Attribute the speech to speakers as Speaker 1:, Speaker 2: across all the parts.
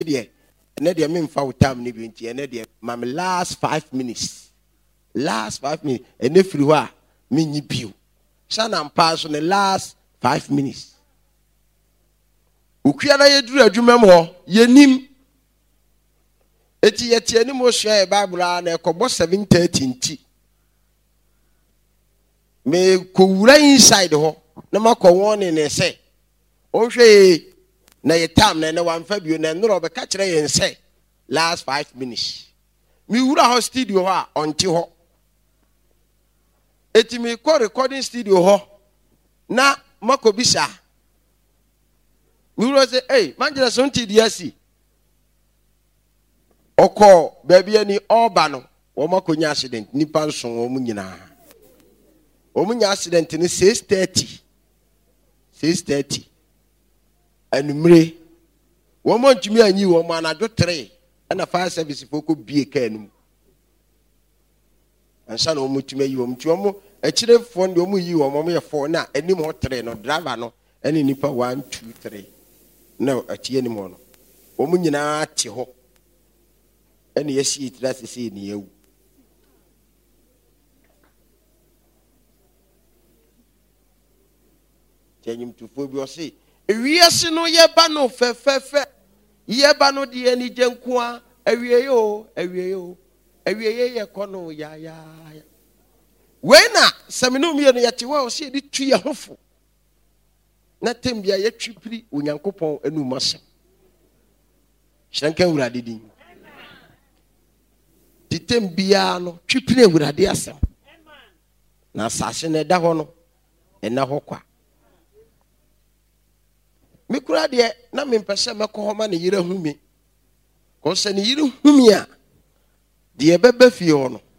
Speaker 1: dear, and then the men found time, and then my last 5 minutes. Last 5 minutes, and if you are, me you. Son and pass on the last 5 minutes. Ukiana ye drew a jumemo, ye nim. Eti yeti any more share Bible and a cobo 7:13. Me kura inside ho, no ma ko one in a say. O she na ye tam na one February na no be catch and say last 5 minutes. Me wura ho studio ha onti ho. Eti me ko recording studio ho na makobisa. Me wura say, hey, manjira sonti diasi. Oko baby ani oba no wo makonya accident nipa nson wo nyina. Wo munya accident ni 6:30 anumre wo montumi anyi wo ma na do 3 na fire service foko bie ka anum ansa na wo mutumi ayi wo mutumi mo akirefo ndi wo mu yi wo mo ye 4 na anim ho 3 no driver no ene nipa 1 2 3 na atie ni mo no wo mu nyina ate ho ene yesi itira sisi ni ewu Tenyim to phobia say ewiase no yeba no fefefe yeba no de ani gyenko a awieye ye kono ya wena saminu mi no yete wa o say di tu ye hofo na tembia ye twipiri onyankopon anu masem hyenka wurade din di tembia no twipiri wurade asem na sase na da ho no ena ho kwa mikura de na mempese mekohoma ne yire humi ko se ne yire humi a de beba fie ho no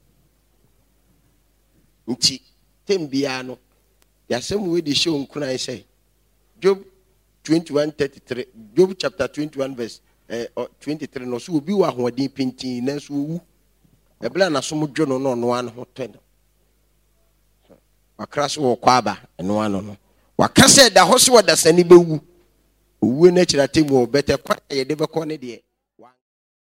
Speaker 1: nti tembia no yasem we de show nkuran say Job 21:33 Job chapter 21 verse 23 no so obi wa hoden pintin na so wu ebla na so modwo no no an ho ten akraso wo kwaba eno ano no wakase da ho so da sani bewu owu na kirate mu obete kwa ye de be ko ne de